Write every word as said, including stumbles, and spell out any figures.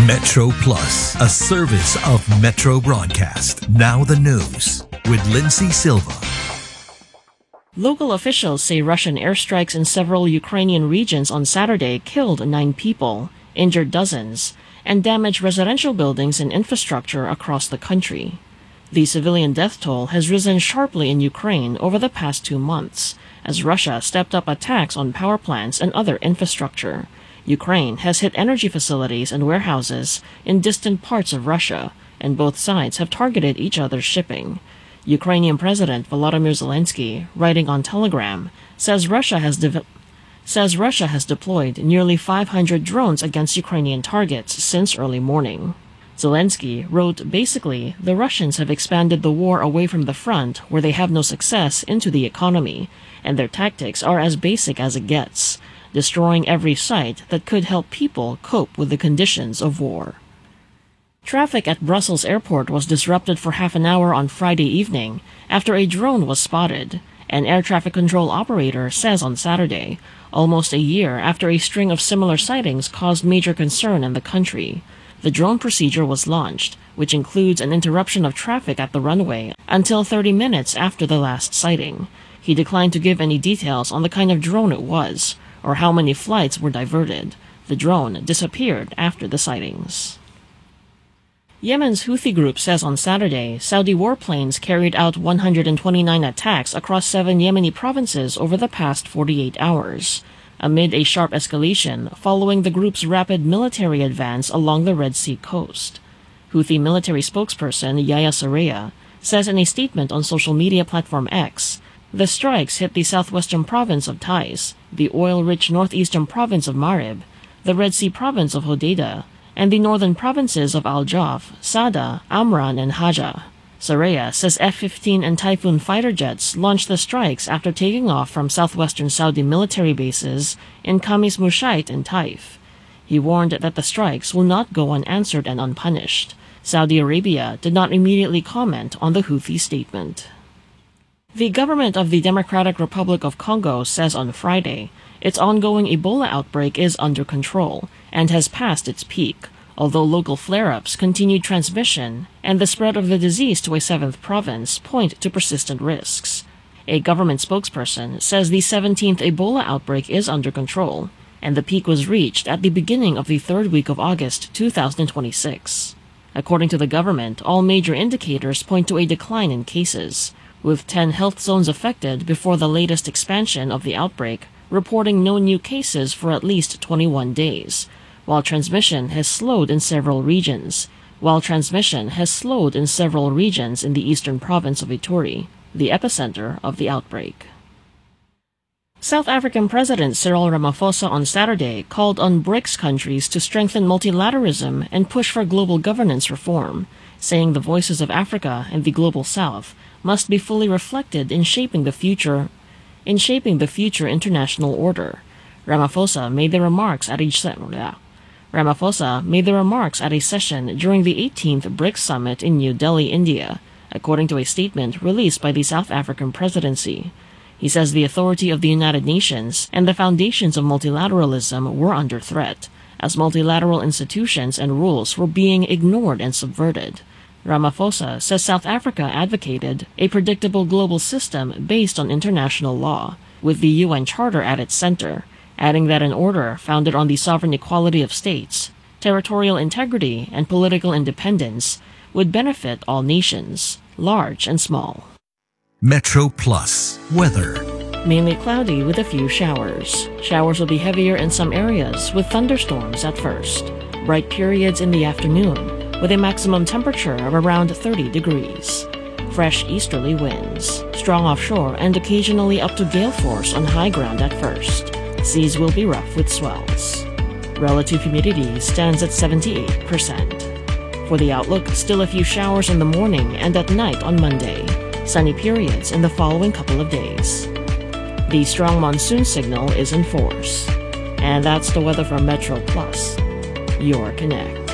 Metro Plus, a service of Metro Broadcast. Now the news with Lindsay Silva. Local officials say Russian airstrikes in several Ukrainian regions on Saturday killed nine people, injured dozens, and damaged residential buildings and infrastructure across the country. The civilian death toll has risen sharply in Ukraine over the past two months, as Russia stepped up attacks on power plants and other infrastructure. Ukraine has hit energy facilities and warehouses in distant parts of Russia, and both sides have targeted each other's shipping. Ukrainian President Volodymyr Zelensky, writing on Telegram, says Russia has de- says Russia has deployed nearly five hundred drones against Ukrainian targets since early morning. Zelensky wrote, basically, the Russians have expanded the war away from the front where they have no success into the economy, and their tactics are as basic as it gets, destroying every site that could help people cope with the conditions of war. Traffic at Brussels Airport was disrupted for half an hour on Friday evening after a drone was spotted, an air traffic control operator says on Saturday, almost a year after a string of similar sightings caused major concern in the country. The drone procedure was launched, which includes an interruption of traffic at the runway until thirty minutes after the last sighting. He declined to give any details on the kind of drone it was, or how many flights were diverted. The drone disappeared after the sightings. Yemen's Houthi group says on Saturday Saudi warplanes carried out one hundred twenty-nine attacks across seven Yemeni provinces over the past forty-eight hours, amid a sharp escalation following the group's rapid military advance along the Red Sea coast. Houthi military spokesperson Yahya Saraya says in a statement on social media platform X, the strikes hit the southwestern province of Taiz, the oil-rich northeastern province of Marib, the Red Sea province of Hodeidah, and the northern provinces of Al-Jaf, Sada, Amran, and Haja. Saraya says F fifteen and Typhoon fighter jets launched the strikes after taking off from southwestern Saudi military bases in Khamis Mushait and Taif. He warned that the strikes will not go unanswered and unpunished. Saudi Arabia did not immediately comment on the Houthi statement. The government of the Democratic Republic of Congo says on Friday its ongoing Ebola outbreak is under control and has passed its peak, although local flare-ups, continued transmission, and the spread of the disease to a seventh province point to persistent risks. A government spokesperson says the seventeenth Ebola outbreak is under control, and the peak was reached at the beginning of the third week of August two thousand twenty-six. According to the government, all major indicators point to a decline in cases, with ten health zones affected before the latest expansion of the outbreak, reporting no new cases for at least twenty-one days, while transmission has slowed in several regions, while transmission has slowed in several regions in the eastern province of Ituri, the epicenter of the outbreak. South African President Cyril Ramaphosa on Saturday called on BRICS countries to strengthen multilateralism and push for global governance reform, saying the voices of Africa and the global South must be fully reflected in shaping the future in shaping the future international order. Ramaphosa made the remarks at a Ramaphosa made the remarks at a session during the eighteenth BRICS Summit in New Delhi, India, according to a statement released by the South African presidency. He says the authority of the United Nations and the foundations of multilateralism were under threat, as multilateral institutions and rules were being ignored and subverted. Ramaphosa says South Africa advocated a predictable global system based on international law, with the U N Charter at its center, adding that an order founded on the sovereign equality of states, territorial integrity, and political independence would benefit all nations, large and small. Metro Plus weather. Mainly cloudy with a few showers. Showers will be heavier in some areas, with thunderstorms at first. Bright periods in the afternoon, with a maximum temperature of around thirty degrees. Fresh easterly winds, strong offshore and occasionally up to gale force on high ground at first. Seas will be rough with swells. Relative humidity stands at seventy-eight percent. For the outlook, still a few showers in the morning and at night on Monday. Sunny periods in the following couple of days. The strong monsoon signal is in force. And that's the weather from Metro Plus, your connect.